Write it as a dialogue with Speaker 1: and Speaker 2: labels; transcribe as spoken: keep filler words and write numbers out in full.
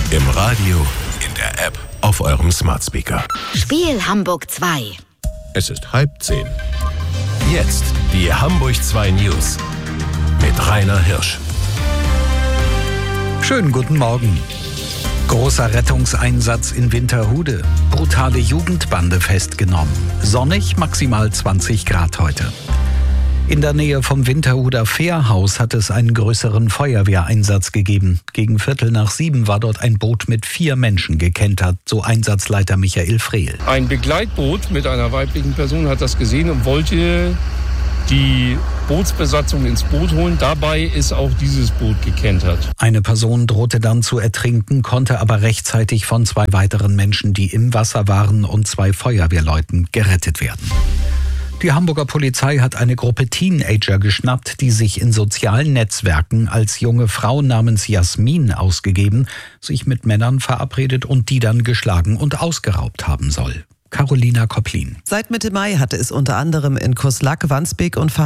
Speaker 1: Im Radio, in der App, auf eurem Smart Speaker.
Speaker 2: Spiel Hamburg zwei.
Speaker 1: Es ist halb zehn. Jetzt die Hamburg zwei News mit Rainer Hirsch.
Speaker 3: Schönen guten Morgen. Großer Rettungseinsatz in Winterhude. Brutale Jugendbande festgenommen. Sonnig, maximal zwanzig Grad heute. In der Nähe vom Winterhuder Fährhaus hat es einen größeren Feuerwehreinsatz gegeben. Gegen Viertel nach sieben war dort ein Boot mit vier Menschen gekentert, so Einsatzleiter Michael Frehl.
Speaker 4: Ein Begleitboot mit einer weiblichen Person hat das gesehen und wollte die Bootsbesatzung ins Boot holen. Dabei ist auch dieses Boot gekentert.
Speaker 3: Eine Person drohte dann zu ertrinken, konnte aber rechtzeitig von zwei weiteren Menschen, die im Wasser waren, und zwei Feuerwehrleuten gerettet werden. Die Hamburger Polizei hat eine Gruppe Teenager geschnappt, die sich in sozialen Netzwerken als junge Frau namens Jasmin ausgegeben, sich mit Männern verabredet und die dann geschlagen und ausgeraubt haben soll. Carolina Kopplin.
Speaker 5: Seit Mitte Mai hatte es unter anderem in Kuslak, Wandsbek und